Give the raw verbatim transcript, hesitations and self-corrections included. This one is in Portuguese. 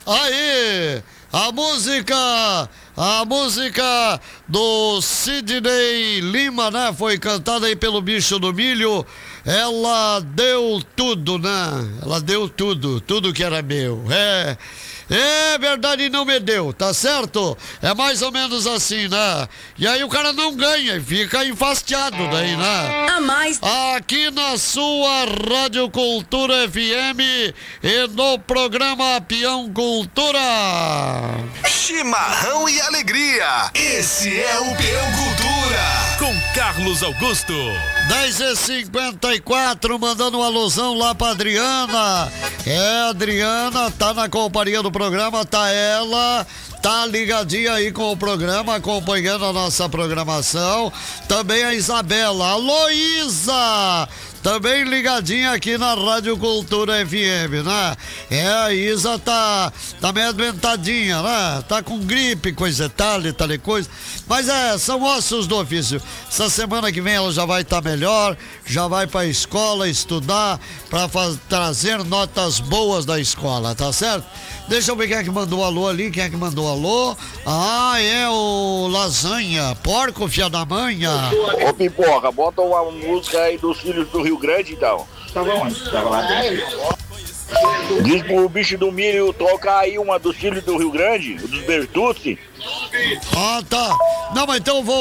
Aí, a música, a música do Sidney Lima, né? Foi cantada aí pelo Bicho do Milho. Ela deu tudo, né? Ela deu tudo, tudo que era meu. É, é verdade, não me deu, tá certo? É mais ou menos assim, né? E aí o cara não ganha e fica enfastiado daí, né? A mais. Aqui na sua Rádio Cultura F M e no programa Peão Cultura. Chimarrão e alegria. Esse é o Peão Cultura. Com Carlos Augusto. dez e cinquenta e quatro, mandando uma alusão lá pra Adriana. É, Adriana tá na companhia do programa, tá ela, tá ligadinha aí com o programa, acompanhando a nossa programação. Também a Isabela, a Luísa, também ligadinha aqui na Rádio Cultura F M, né? É, a Isa tá, tá meio adoentadinha, né? Tá com gripe, coisa e tal, e tal e coisa. Mas é, são ossos do ofício. Essa semana que vem ela já vai estar tá melhor, já vai pra escola estudar, pra faz, trazer notas boas da escola, tá certo? Deixa eu ver quem é que mandou alô ali, quem é que mandou alô? Ah, é o Lasanha, porco, fia da manha. Ô Pipoca, bota uma música aí dos Filhos do Rio Grande, então. Tava onde? Tava lá dentro? Diz pro Bicho do Milho tocar aí uma dos Filhos do Rio Grande, dos Bertucci. Ah, tá. Não, mas então eu vou